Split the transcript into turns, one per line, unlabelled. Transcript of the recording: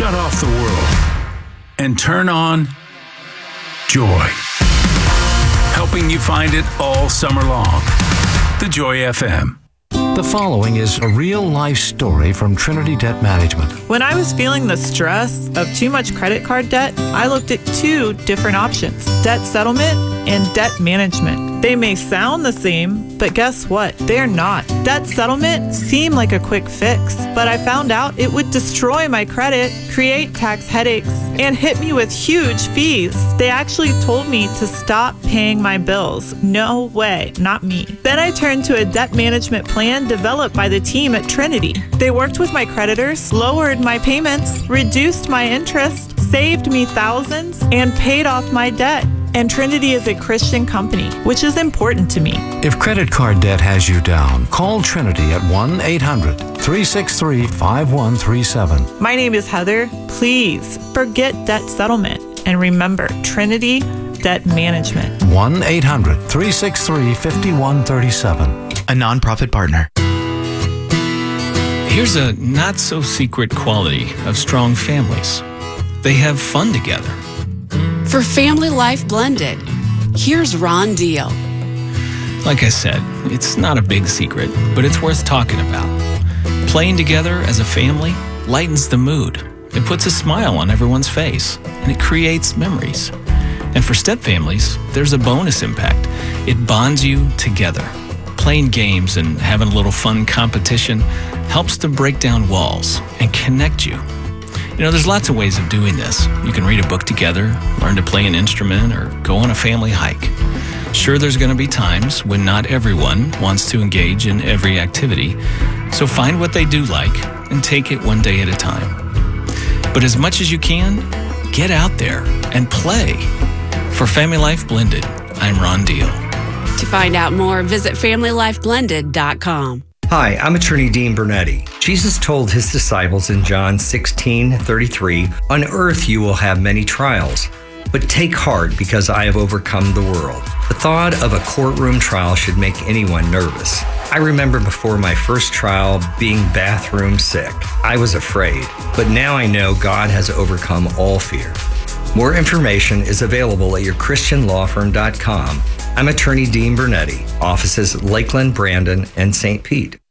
shut off the world and turn on joy. Helping you find it all summer long. The Joy FM.
The following is a real-life story from Trinity Debt Management.
When I was feeling the stress of too much credit card debt, I looked at two different options: debt settlement and debt management. They may sound the same, but guess what? They're not. Debt settlement seemed like a quick fix, but I found out it would destroy my credit, create tax headaches, and hit me with huge fees. They actually told me to stop paying my bills. No way, not me. Then I turned to a debt management plan developed by the team at Trinity. They worked with my creditors, lowered my payments, reduced my interest, saved me thousands, and paid off my debt. And Trinity is a Christian company, which is important to me.
If credit card debt has you down, call Trinity at 1-800-363-5137.
My name is Heather. Please forget debt settlement and remember Trinity Debt Management.
1-800-363-5137.
A nonprofit partner.
Here's a not-so-secret quality of strong families. They have fun together.
For Family Life Blended, here's Ron Deal.
Like I said, it's not a big secret, but it's worth talking about. Playing together as a family lightens the mood. It puts a smile on everyone's face, and it creates memories. And for step families, there's a bonus impact. It bonds you together. Playing games and having a little fun competition helps to break down walls and connect you. You know, there's lots of ways of doing this. You can read a book together, learn to play an instrument, or go on a family hike. Sure, there's going to be times when not everyone wants to engage in every activity, so find what they do like and take it one day at a time. But as much as you can, get out there and play. For Family Life Blended, I'm Ron Deal.
To find out more, visit FamilyLifeBlended.com.
Hi, I'm Attorney Dean Bernetti. Jesus told his disciples in John 16:33, "On earth you will have many trials, but take heart because I have overcome the world." The thought of a courtroom trial should make anyone nervous. I remember before my first trial being bathroom sick. I was afraid, but now I know God has overcome all fear. More information is available at yourchristianlawfirm.com. I'm Attorney Dean Bernetti, offices Lakeland, Brandon, and St. Pete.